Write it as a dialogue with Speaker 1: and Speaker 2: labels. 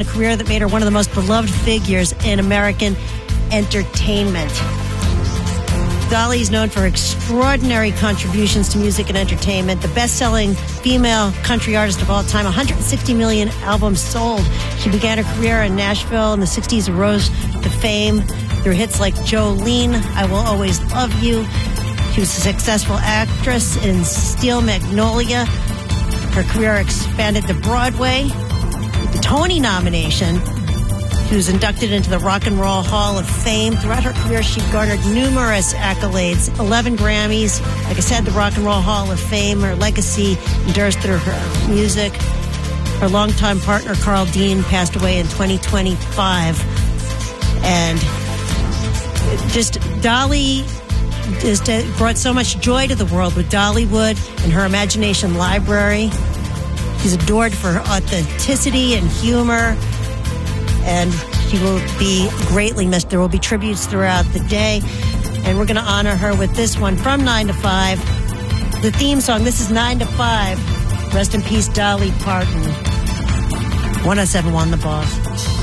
Speaker 1: career that made her one of the most beloved figures in American entertainment. Dolly is known for extraordinary contributions to music and entertainment. The best-selling female country artist of all time, 160 million albums sold. She began her career in Nashville in the 60s and rose to fame through hits like Jolene, I Will Always Love You. She was a successful actress in Steel Magnolia. Her career expanded to Broadway. With the Tony nomination, she was inducted into the Rock and Roll Hall of Fame. Throughout her career, she garnered numerous accolades, 11 Grammys. Like I said, the Rock and Roll Hall of Fame. Her legacy endures through her music. Her longtime partner, Carl Dean, passed away in 2025. And just Dolly just brought so much joy to the world with Dollywood and her Imagination Library. She's adored for her authenticity and humor, and she will be greatly missed. There will be tributes throughout the day, and we're going to honor her with this one from 9 to 5. The theme song, this is 9 to 5. Rest in peace, Dolly Parton. 107.1 The Boss.